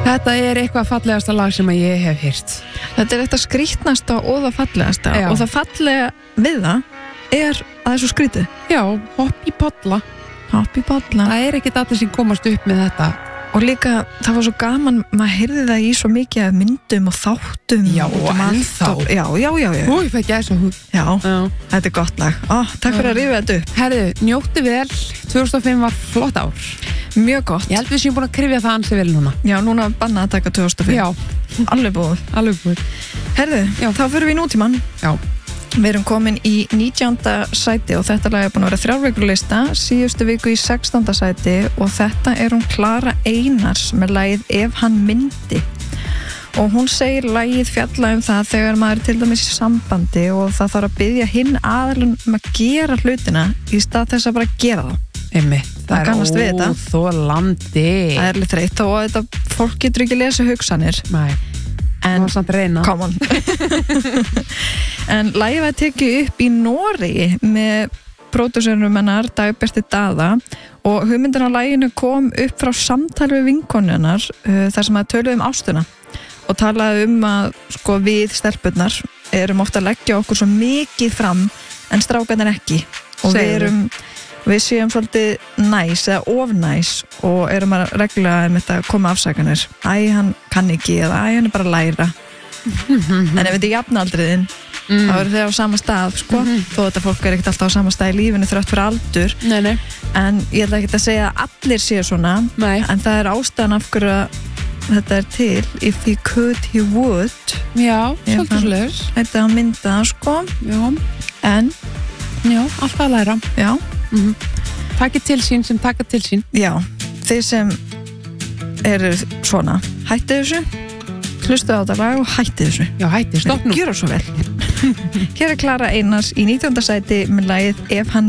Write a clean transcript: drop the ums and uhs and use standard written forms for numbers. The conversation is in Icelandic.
Þetta eitthvað fallegasta lag sem að ég hef heyrt. Þetta eitt skrítnasta og það fallegasta. Já. Og það fallega við það að það svo skrítið. Já, hopp í polla. Hopp í polla. Það ekkert allir sem komast upp með þetta. Og líka, það var svo gaman, maður heyrði það í svo mikið af myndum og þáttum. Já, og ennþá. Já. Új, það gæsa húð. Já, þetta gott lag. Takk fyrir að rífa þetta upp. Herðu, njóttu vel. 2005 var flott ár. Mjög gott. Ég held við séum búin að krifja það ansi vel núna. Já, núna bannað að taka 2005. Já. Alveg búið. Herðu, þá fyrir við í nútímann. Já. Við erum komin í 19. sæti og þetta lag búin að vera 3 vikur lista, síðustu viku í 16. sæti og þetta hún Klara Einars með lagið Ef hann myndi. Og hún segir lagið fjalla það þegar maður til dæmis í sambandi og það þarf að biðja hinn aðalinn að gera hlutina í stað þess að bara gera það. Einmitt, það óþolandi. Það alveg þreytt og þetta fólk getur ekki lesa hugsanir. Nei. En, það var samt reyna. Come on. En lagið var tekið upp í Noregi með pródúsörnum hennar Dagbjarti Daða og hugmyndin á laginu kom upp frá samtali við vinkonunnar þar sem að töluðu ástina og talaði að við stelpurnar erum ofta að leggja okkur svo mikið fram en strákarnir ekki og við séum svolítið næs eða of næs og erum að reglulega með þetta koma afsakanir. Hann kann ekki eða hann bara að læra. En ef þetta jafnaldriðin þá eru þau á sama stað þó þetta fólk ekkert alltaf á sama stað í lífinu þrátt fyrir aldur. Nei. En ég ætla ekki að segja að allir séu svona. Nei. En það ástæðan af hverju þetta til. If he could, he would. Já, svolítið slags. Þetta að mynda Já. En já, alltaf að læra. Já. Takið til sín sem taka til sín. Já, þeir sem eru svona, hætti þessu, hlustu á þetta lag og hætti þessu. Já, hætti, stopp nú. Gjör það svo vel. Hér Klara Einars í 19. sæti með lagið Ef hann